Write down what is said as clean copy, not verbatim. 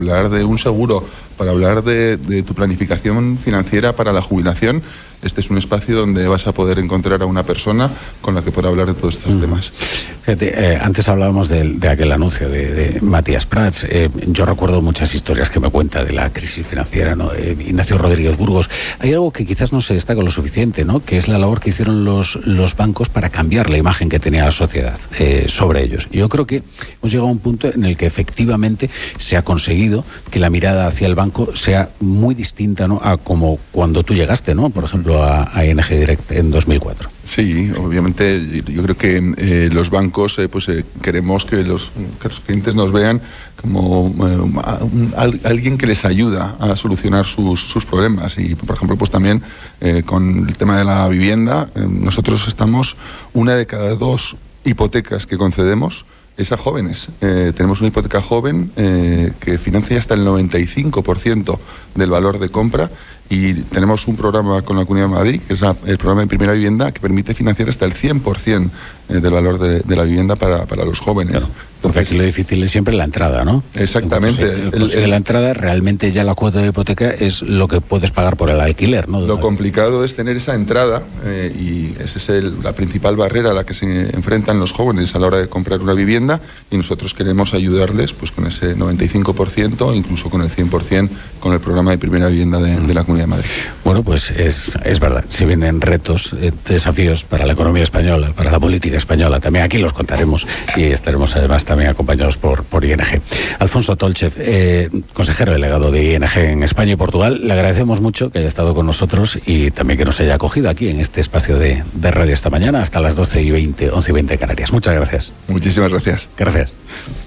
hablar de un seguro, para hablar de tu planificación financiera para la jubilación, este es un espacio donde vas a poder encontrar a una persona con la que poder hablar de todos estos temas. Fíjate, antes hablábamos de aquel anuncio de Matías Prats. Yo recuerdo muchas historias que me cuenta de la crisis financiera, ¿no? Ignacio Rodríguez Burgos. Hay algo que quizás no se destaca lo suficiente, ¿no? Que es la labor que hicieron los bancos para cambiar la imagen que tenía la sociedad sobre ellos. Yo creo que hemos llegado a un punto en el que efectivamente se ha conseguido que la mirada hacia el banco sea muy distinta, ¿no? A como cuando tú llegaste, ¿no? Por ejemplo, a ING Direct en 2004. Sí, obviamente yo creo que los bancos queremos que los clientes nos vean como alguien que les ayuda a solucionar sus problemas. Y, por ejemplo, pues también con el tema de la vivienda, nosotros estamos, 1 de cada 2 hipotecas que concedemos es a jóvenes. Tenemos una hipoteca joven que financia hasta el 95% del valor de compra, y tenemos un programa con la Comunidad de Madrid, que es el programa de primera vivienda, que permite financiar hasta el 100% del valor de la vivienda para los jóvenes. Claro, porque aquí lo difícil es siempre la entrada, ¿no? Exactamente. La entrada, realmente ya la cuota de hipoteca es lo que puedes pagar por el alquiler, ¿no? Lo complicado es tener esa entrada, y esa es la principal barrera a la que se enfrentan los jóvenes a la hora de comprar una vivienda, y nosotros queremos ayudarles pues con ese 95%, incluso con el 100%, con el programa de primera vivienda de la Comunidad de Madrid. Bueno, pues es verdad, si vienen retos, desafíos para la economía española, para la política española, también aquí los contaremos, y estaremos además también acompañados por ING. Alfonso Tolchev, consejero delegado de ING en España y Portugal, le agradecemos mucho que haya estado con nosotros y también que nos haya acogido aquí en este espacio de radio esta mañana hasta las 12:20, 11:20 Canarias. Muchas gracias. Muchísimas gracias. Gracias.